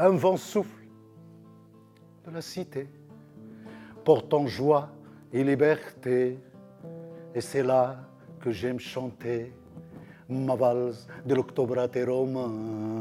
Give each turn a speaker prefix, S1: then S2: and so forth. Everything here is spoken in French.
S1: un vent souffle de la cité, portant joie et liberté. Et c'est là que j'aime chanter ma valse de l'Octobre à tes Romains.